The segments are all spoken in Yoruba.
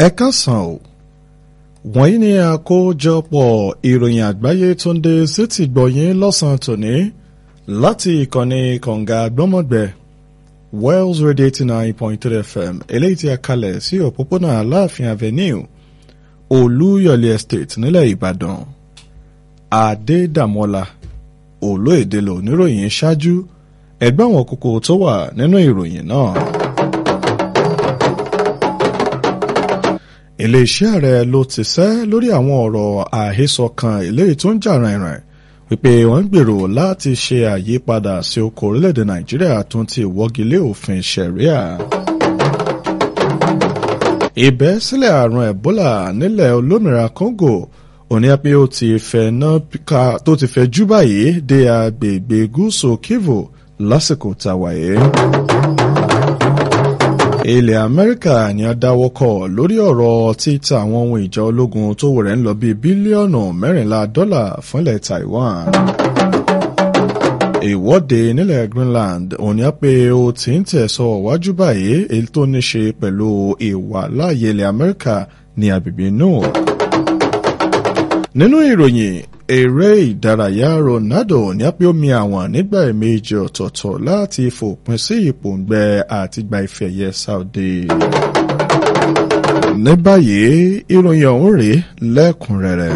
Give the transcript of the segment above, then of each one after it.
Ẹ káàsán o, wọ̀nyí ni àkójọpọ̀ ìròyìn àgbáyé tó ń dé sétí gbọ̀yìn lọ́sàn-án tòní láti ìkànnì kànga gbọ́mọ̀gbẹ́ Wells Radio 89.3 FM eléyìí tí a kalẹ̀ sí òpópónà Aláàfin Avenue Olúyọ̀lé Estate nílẹ̀ Ìbàdàn. Adédàmọ́lá olóyèdè lóníròyìn ṣáájú ẹgbẹ́ àwọn kókó tó wà nínú ìròyìn náà. Iléeṣẹ́ ààrẹ ló ti sẹ́ lórí àwọn ọ̀rọ̀ àhesọ kan eléyìí tó ń jà rìnrìn wípé wọ́n ń gbèrò láti ṣe àyípadà sí oko orílẹ̀-èdè Nàìjíríà tó ń ti wọ́gilé òfin ṣẹ̀ríà. Ìbẹ́sílẹ̀ àrùn Ẹ̀bólà nílẹ̀ olómìnira Congo òní pé ó ti fẹ́ jú báyìí dé agbègbè gúúsù Kivu lásìkò tàwáyé. Ilẹ̀ Amẹ́ríkà ni a dáwọ́ kọ lórí ọ̀rọ̀ títa àwọn ohun ìjà ológun tó wò rẹ̀ ń lọ bí bílíọ̀nù $14 fúnlẹ̀ Taiwan. Ìwọ́de nílẹ̀ Greenland òní pé ó ti ń tẹ̀sọ̀ wájú báyìí èyí tó ní ṣe pẹ̀lú ìwàláàyè ilẹ̀ Amẹ́ríkà ní agbègbè náà. Nínú ìròyìn eré ìdárayá Ronaldo ní a pé ó mi àwọn nígbà méjì ọ̀tọ̀ọ̀tọ̀ láti fòpin sí ìpòǹgbẹ àti gba ife ẹ̀yẹ Saudi. Ní báyìí ìròyìn ọ̀hún rèé lẹ́kùnrẹ́rẹ́.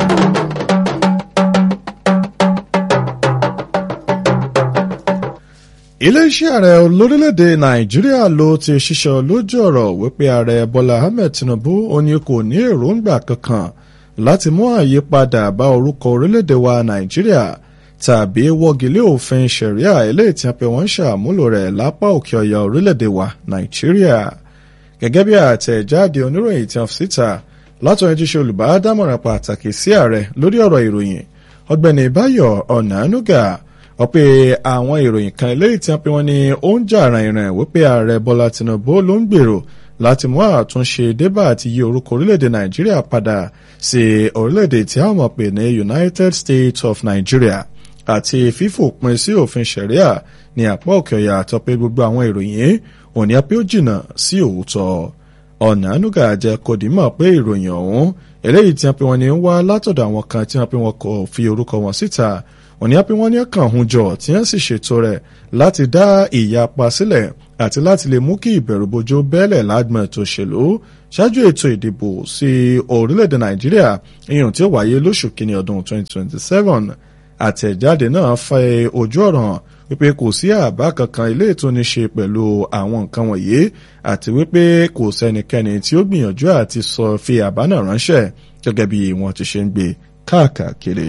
Iléeṣẹ́ ààrẹ lórílẹ̀‐èdè Nàìjíríà ló ti ṣiṣọ́ lójú ọ̀rọ̀ wípé ààrẹ Bọ́lá Ahmed Tinubu ó ní kò ní èròǹgbà kankan láti mú àyípadà bá orúkọ orílẹ̀-èdè wa Nàìjíríà tàbí wọ́gilé òfin ṣẹ̀ríà eléyìí tí wọ́n ń ṣàmúlò rẹ̀ lápá òkè ọ̀yà orílẹ̀-èdè wa Nàìjíríà. Gẹ́gẹ́ bí àtẹ̀jáde oníròyìn tí wọ́n fi síta látọ̀run tí ṣe olùbádámọ̀ràn pàtàkì sí ààrẹ lórí ọ̀rọ̀ ìròyìn ọ̀gbẹ́ni Báyọ̀ Ọ̀nànúgà wípé àwọn ìròyìn kan eléyìí tí wọ́n ní ó ń jà rìnrìn wípé ààrẹ Bọ́lá Tinubu ló ń gbèrò láti mú àtúnṣe débà àti yí orúkọ orílẹ̀-èdè Nàìjíríà padà sí orílẹ̀-èdè tí a mọ̀ pé ní United States of Nigeria àti fífòpin sí òfin ṣẹ̀ríà ní apá òkè ọ̀yà àtọ́pẹ́ gbogbo àwọn ìròyìn òní apẹ́ ó jìnnà sí òótọ́. Ọ̀nànúgà jẹ́ kó di mọ̀ pé ìròyìn ọ̀hún eléyìí tí wọ́n ní ń wá látọ̀dọ̀ àwọn kan tí wọ́n kò fi orúkọ wọn síta òní apẹ́ wọ́n ní kàn hún jọ tí wọ́n sì ṣètò rẹ̀ láti dá ìyapa sílẹ̀ àti láti lè mú kí ìbẹ̀rùbojo bẹ́ẹ̀lẹ̀ lágbọ̀n ètò òṣèlú ṣáájú ètò ìdìbò sí orílẹ̀-èdè Nàìjíríà ìyẹn tí ó wáyé lóṣù kínní ọdún 2027. Àtẹ̀jáde náà fẹ́ ojú ọ̀ràn wípé kò sí àbá kankan ilé ètò ní ṣe pẹ̀lú àwọn nǹkan wọ̀nyí àti wípé kò sẹ́nikẹ́ni tí ó gbìyànjú àti fi àbá náà ránṣẹ́ gẹ́gẹ́ bí wọ́n ti ṣe ń gbé káàkiri.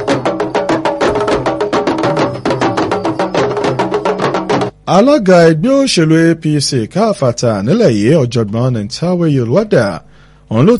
Alága ẹgbẹ́ òṣèlú APC káfàtà nílẹ̀ yìí ọ̀jọ̀gbọ́n Nentawe Yelwada òun ló